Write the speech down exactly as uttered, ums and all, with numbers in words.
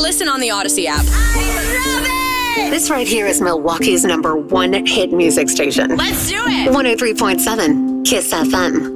listen on the Odyssey app. This right here is Milwaukee's number one hit music station. Let's do it. one oh three point seven Kiss F M.